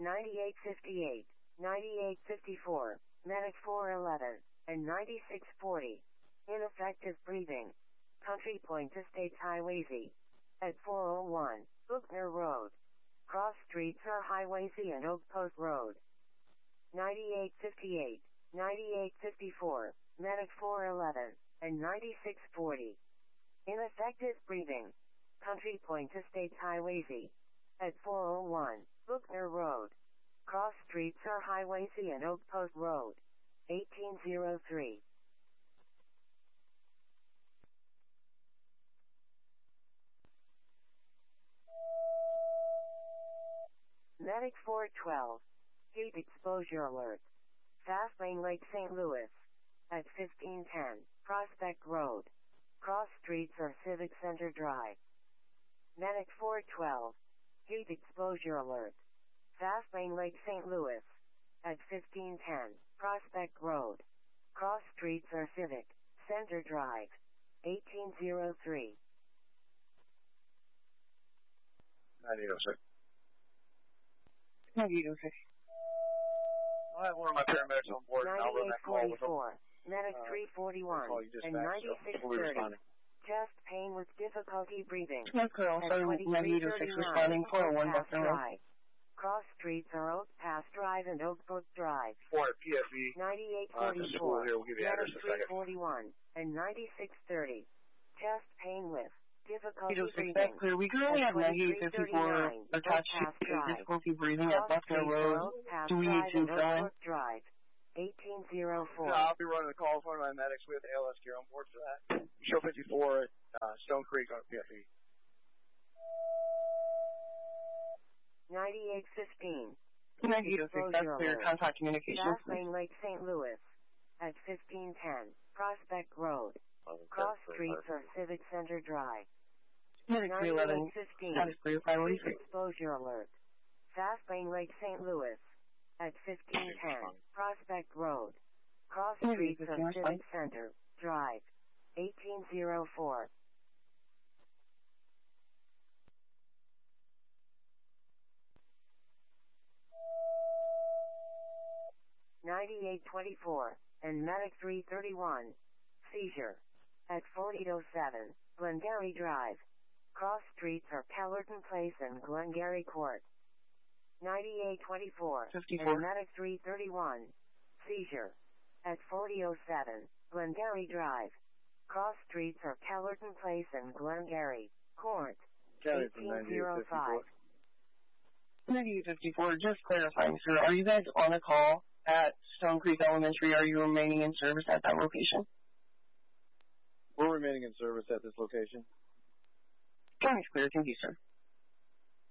9858, 9854, Medic 411, and 9640. Ineffective breathing. Country Point Estates Highway Z. At 401, Buchner Road. Cross streets are Highway Z and Oak Post Road. 9858, 9854, Medic 411, and 9640. Ineffective breathing. Country Point Estates Highway Z. At 401, Buchner Road. Cross streets are Highway Z and Oak Post Road. 1803. Medic 412. Heat exposure alert. Fast Lane Lake St. Louis. At 1510, Prospect Road. Cross streets are Civic Center Drive. Medic 412. Heat exposure alert. Fast Lane Lake St. Louis. At 1510, Prospect Road. Cross streets are Civic Center Drive. 1803. 9806. 9806. I have one of my paramedics on board. 9844, Medic 341, and 9630. Chest pain with difficulty breathing. Yes, Colonel. So 9806 responding 401 Buckner Road. Cross streets are Oak Pass Drive and Oak Brook Drive. 400 PFE. 9844, Here, we'll give you the address Medic in a second. 341, and 9630. Chest pain with difficulty 806, breathing. that's clear. We currently have 9854 attached to difficulty breathing at Buckner Road. Do we need to fill in? Drive. 1804. No, I'll be running the call with one of my medics with ALS gear on board for that. Show 54 at Stone Creek on PFE. 9815. 9806, that's clear. Contact communications. Fast Lane Lake St. Louis. At 1510, Prospect Road. Cross streets are Civic Center Drive. Medic 311, that is clear. Priority Heat exposure alert. Fast Lane Lake St. Louis. At 1510, Prospect Road. Cross streets are Civic Center Drive. 1804. 9824, and Medic 331. Seizure. At 4807, Glengarry Drive. Cross streets are Pellerton Place and Glengarry Court. 9824, 54. and Medic 331. Seizure. At 4007, Glengarry Drive. Cross streets are Pellerton Place and Glengarry Court. 1805. 9854, just clarifying, sir, are you guys on a call at Stone Creek Elementary? Are you remaining in service at that location? We're remaining in service at this location. County's clear. Thank you, sir.